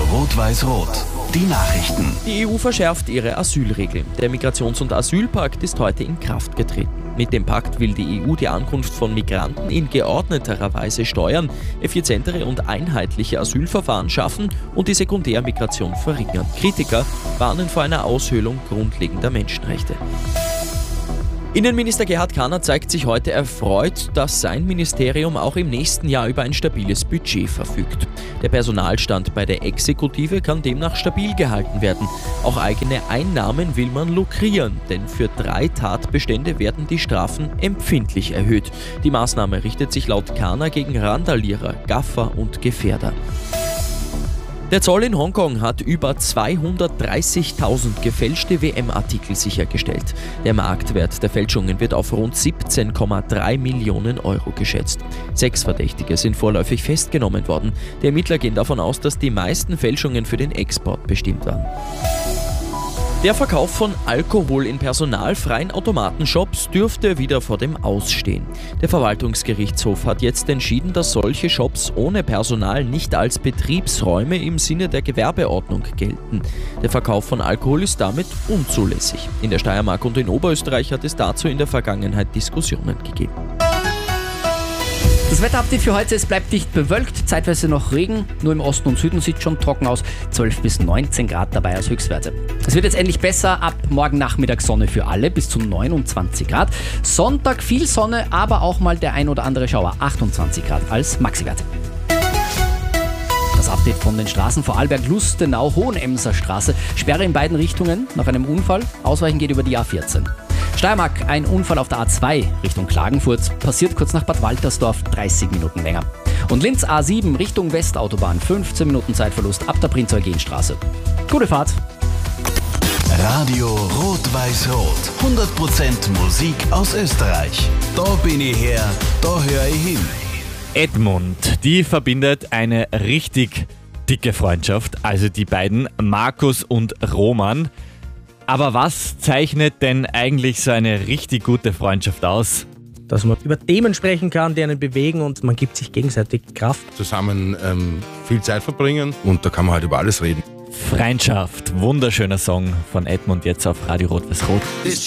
Rot-Weiß-Rot. Die Nachrichten. Die EU verschärft ihre Asylregeln. Der Migrations- und Asylpakt ist heute in Kraft getreten. Mit dem Pakt will die EU die Ankunft von Migranten in geordneterer Weise steuern, effizientere und einheitliche Asylverfahren schaffen und die Sekundärmigration verringern. Kritiker warnen vor einer Aushöhlung grundlegender Menschenrechte. Innenminister Gerhard Kahner zeigt sich heute erfreut, dass sein Ministerium auch im nächsten Jahr über ein stabiles Budget verfügt. Der Personalstand bei der Exekutive kann demnach stabil gehalten werden. Auch eigene Einnahmen will man lukrieren, denn für 3 Tatbestände werden die Strafen empfindlich erhöht. Die Maßnahme richtet sich laut Kahner gegen Randalierer, Gaffer und Gefährder. Der Zoll in Hongkong hat über 230.000 gefälschte WM-Artikel sichergestellt. Der Marktwert der Fälschungen wird auf rund 17,3 Millionen Euro geschätzt. 6 Verdächtige sind vorläufig festgenommen worden. Die Ermittler gehen davon aus, dass die meisten Fälschungen für den Export bestimmt waren. Der Verkauf von Alkohol in personalfreien Automatenshops dürfte wieder vor dem Aus stehen. Der Verwaltungsgerichtshof hat jetzt entschieden, dass solche Shops ohne Personal nicht als Betriebsräume im Sinne der Gewerbeordnung gelten. Der Verkauf von Alkohol ist damit unzulässig. In der Steiermark und in Oberösterreich hat es dazu in der Vergangenheit Diskussionen gegeben. Das Wetterupdate für heute, es bleibt dicht bewölkt, zeitweise noch Regen, nur im Osten und Süden sieht es schon trocken aus, 12 bis 19 Grad dabei als Höchstwerte. Es wird jetzt endlich besser, ab morgen Nachmittag Sonne für alle bis zu 29 Grad. Sonntag viel Sonne, aber auch mal der ein oder andere Schauer, 28 Grad als Maxiwerte. Das Update von den Straßen: Vorarlberg-Lustenau, Hohenemser Straße, Sperre in beiden Richtungen nach einem Unfall, Ausweichen geht über die A14. Steiermark, ein Unfall auf der A2 Richtung Klagenfurt, passiert kurz nach Bad Waltersdorf, 30 Minuten länger. Und Linz A7 Richtung Westautobahn, 15 Minuten Zeitverlust ab der Prinz-Eugen-Straße. Gute Fahrt! Radio Rot-Weiß-Rot. 100% Musik aus Österreich. Da bin ich her, da höre ich hin. Edmund, die verbindet eine richtig dicke Freundschaft, also die beiden, Markus und Roman. Aber was zeichnet denn eigentlich so eine richtig gute Freundschaft aus? Dass man über Themen sprechen kann, die einen bewegen und man gibt sich gegenseitig Kraft. Zusammen viel Zeit verbringen und da kann man halt über alles reden. Freundschaft, wunderschöner Song von Edmund jetzt auf Radio Rot-Weiß-Rot.